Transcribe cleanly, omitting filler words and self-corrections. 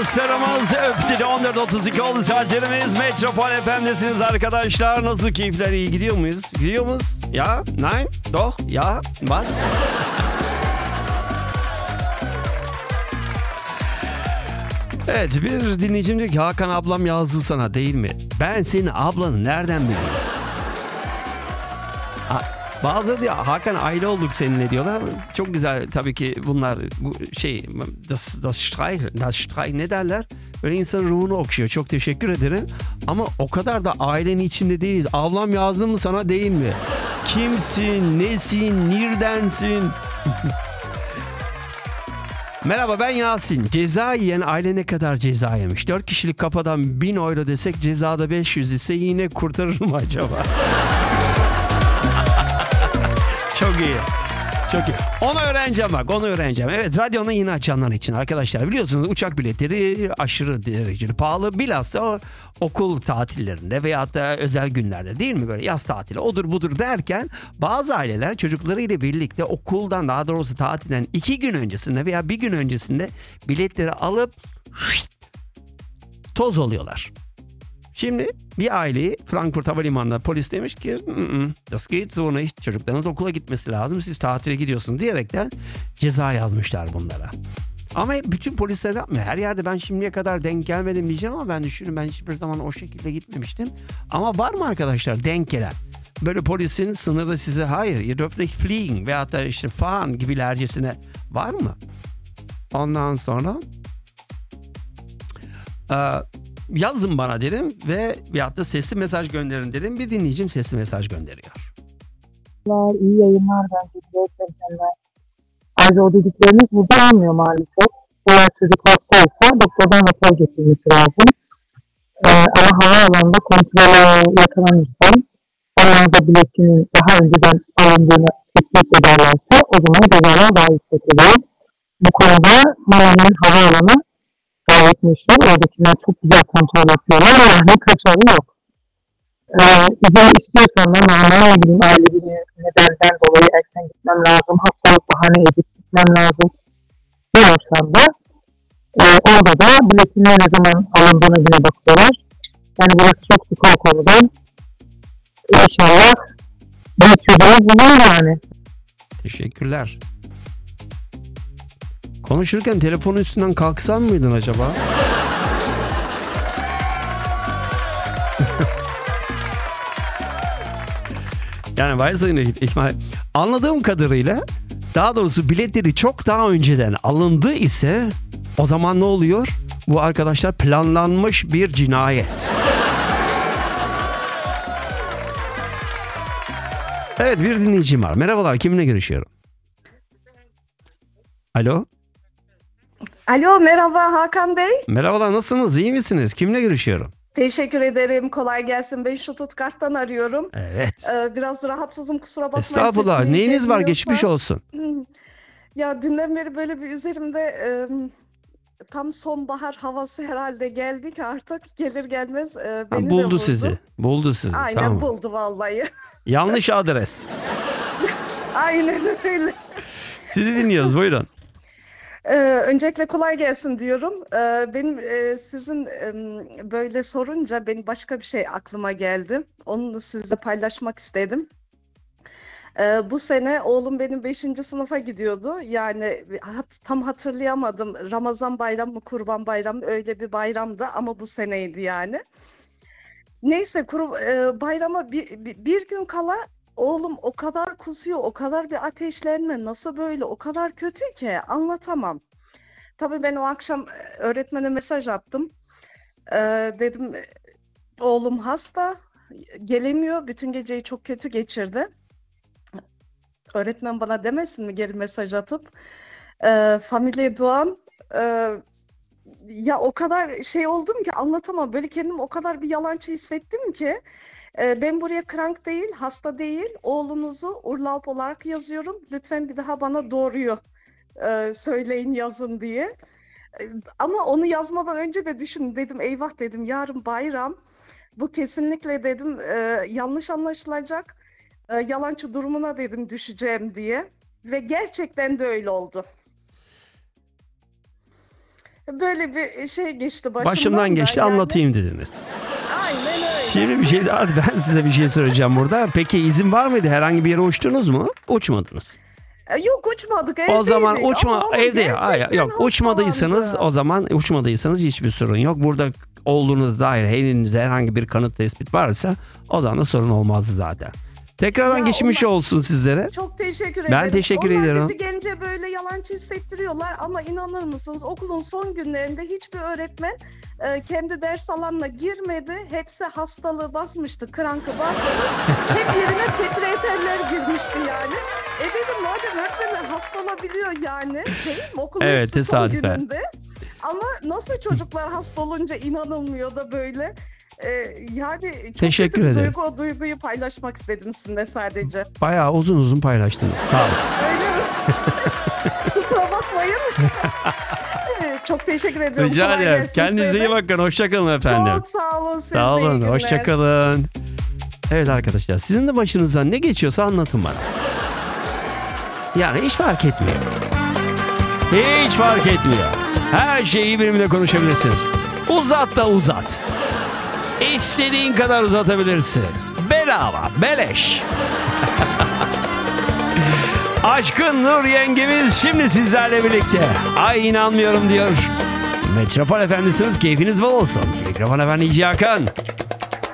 dostlarımız öptü. 14.32 oldu saatlerimiz. Metropol FM'desiniz arkadaşlar. Nasıl, keyifler iyi, gidiyor muyuz? Gidiyor muyuz? Ya? Nein? Doch? Ya? Was? Evet, bir dinleyicim diyor ki Hakan ablam yazdı sana değil mi? Ben senin ablanı nereden biliyorum? Bazıları diyor Hakan aile olduk seninle diyorlar. Çok güzel tabii ki bunlar, bu şey das Streich ne derler? Böyle insanın ruhunu okşuyor. Çok teşekkür ederim. Ama o kadar da ailenin içinde değiliz. Ablam yazdı mı sana değil mi? Kimsin? Nesin? Neredensin? Merhaba, ben Yasin. Ceza yiyen aile ne kadar ceza yemiş? 4 kişilik kafadan 1000 euro desek cezada 500 ise yine kurtarır mı acaba? Çok iyi. Çok iyi. Onu öğreneceğim bak, onu öğreneceğim. Evet, radyonu yeni açanlar için arkadaşlar, biliyorsunuz uçak biletleri aşırı dereceli pahalı. Bilhassa o okul tatillerinde veyahut da özel günlerde, değil mi, böyle yaz tatili odur budur derken bazı aileler çocuklarıyla birlikte okuldan, daha doğrusu tatilden 2 gün öncesinde veya 1 gün öncesinde biletleri alıp toz oluyorlar. Şimdi bir aileyi Frankfurt Havalimanı'nda polis demiş ki das geht so nicht. Çocuklarınız okula gitmesi lazım. Siz tatile gidiyorsunuz diyerekten ceza yazmışlar bunlara. Ama bütün polisler yapmıyor. Her yerde ben şimdiye kadar denk gelmedim diyeceğim ama ben düşünüyorum, ben hiçbir zaman o şekilde gitmemiştim. Ama var mı arkadaşlar denk gelen? Böyle polisin sınırda size hayır, ihr dürft nicht fliegen veyahut da işte fahren gibilercesine var mı? Ondan sonra yazın bana dedim ve veyahut da sesli mesaj gönderin dedim. Bir dinleyicim sesli mesaj gönderiyor. İyi yayınlar bence. Ayrıca o dedikleriniz burada olmuyor maalesef. Eğer çocuk hastaysa doktordan rapor getirmesi lazım. Ama havaalanında kontrole yakalanırsan, onlar da biletinin daha önceden alındığını tespit ederlerse o zaman cezalar daha yüksek oluyor. Bu konuda Miami'nin havaalanı gayet meşhur. Oradakiler çok güzel kontrol yapıyorlar. Yani kaçarı yok. İzin istiyorsan da normal bileyim, aile bir nedenden dolayı erken gitmem lazım, hastalık bahane edip gitmem lazım diyorsan da orada da biletin ne zaman alındığına bile bakıyorlar. Yani burası çok sık o konudan. İnşallah bir çözümü bulur yani. Teşekkürler. Konuşurken telefonun üstünden kalksan mıydın acaba? Yani varsa yine ihtimal. Anladığım kadarıyla, daha doğrusu biletleri çok daha önceden alındı ise o zaman ne oluyor? Bu arkadaşlar planlanmış bir cinayet. Evet, bir dinleyicim var. Merhabalar, kiminle görüşüyorum? Alo? Alo, merhaba Hakan Bey. Merhabalar, nasılsınız? İyi misiniz? Kiminle görüşüyorum? Teşekkür ederim. Kolay gelsin. Ben Stuttgart'tan arıyorum. Evet. Biraz rahatsızım, kusura bakmayın. Estağfurullah. Neyiniz var? Geçmiş olsun. Ya dünden beri böyle bir üzerimde tam sonbahar havası herhalde geldik artık. Gelir gelmez beni buldu de vurdu. sizi. Buldu sizi. Aynen, tamam. buldu vallahi. Yanlış adres. Aynen öyle. Sizi dinliyoruz. Buyurun. Öncelikle kolay gelsin diyorum. Benim sizin böyle sorunca benim başka bir şey aklıma geldi. Onu sizinle paylaşmak istedim. Bu sene oğlum benim 5. sınıfa gidiyordu. Yani tam hatırlayamadım. Ramazan bayramı mı, Kurban bayramı mı, öyle bir bayramdı ama bu seneydi yani. Neyse bayrama bir gün kala oğlum o kadar kusuyor, o kadar bir ateşlenme, nasıl böyle, o kadar kötü ki anlatamam. Tabii ben o akşam öğretmene mesaj attım. Dedim oğlum hasta, gelemiyor, bütün geceyi çok kötü geçirdi. Öğretmen bana demesin mi geri mesaj atıp Familya Doğan, ya o kadar şey oldum ki anlatamam. Böyle kendimi o kadar bir yalancı hissettim ki. Ben buraya krank değil, hasta değil, oğlunuzu Urlaub olarak yazıyorum. Lütfen bir daha bana doğruyu söyleyin, yazın diye. Ama onu yazmadan önce de düşündüm, dedim eyvah dedim, yarın bayram. Bu kesinlikle dedim yanlış anlaşılacak, yalancı durumuna dedim düşeceğim diye. Ve gerçekten de öyle oldu. Böyle bir şey geçti başımdan Başımdan da geçti, yani. anlatayım dediniz. Aynen öyle. Şimdi bir şey daha, ben size bir şey söyleyeceğim burada. Peki izin var mıydı? Herhangi bir yere uçtunuz mu? Uçmadınız. Yok uçmadık, evdeydik. O zaman uçma Ama evde gerçekten yok uçmadıysanız, hastalandı. o zaman uçmadıysanız hiçbir sorun yok. Burada olduğunuz dair elinizde herhangi bir kanıt tespit varsa o zaman da sorun olmazdı zaten. Tekrardan Ya geçmiş olsun sizlere. Çok teşekkür Ben ederim. teşekkür Onlar ederim. bizi gelince böyle yalancı hissettiriyorlar ama inanır mısınız okulun son günlerinde hiçbir öğretmen kendi ders alanına girmedi. Hepsi hastalığı basmıştı, krankı basmış. Hep yerine petreterler girmişti yani. Dedim madem öğretmenler hasta olabiliyor yani. Değil mi? Okulun Evet, hepsi son tesadüfen. gününde. Ama nasıl çocuklar hasta olunca inanılmıyor da böyle. Yani çok Teşekkür kötü bir ederiz. duygu, o duyguyu paylaşmak istedim sizinle sadece. Bayağı uzun uzun paylaştınız. Sağ olun. Öyle mi? Kusura bakmayın. Çok teşekkür ediyorum. Rica Kolay ederim. gelsin Kendinize size iyi de. bakın. Hoşçakalın efendim. Çok sağ olun. Siz Sağ de iyi olun. günler. Hoşçakalın. Evet arkadaşlar, sizin de başınızdan ne geçiyorsa anlatın bana. Yani hiç fark etmiyor. Hiç fark etmiyor. Her şeyi benimle konuşabilirsiniz. Uzat da uzat. İstediğin kadar uzatabilirsin. Bedava, beleş. Aşkın Nur yengemiz şimdi sizlerle birlikte. Ay inanmıyorum diyor. Metropol Efendisiniz, keyfiniz bol olsun. Mikrofon Efendi İci Hakan.